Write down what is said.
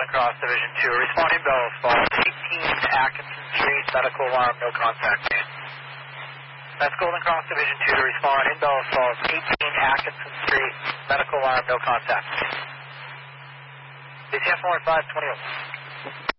Golden Cross Division 2. Responding Bellows Falls, 18 Atkinson Street, medical alarm, no contact. That's Golden Cross Division 2 to respond in Bellows Falls, 18 Atkinson Street, medical alarm, no contact. ATF 1 520.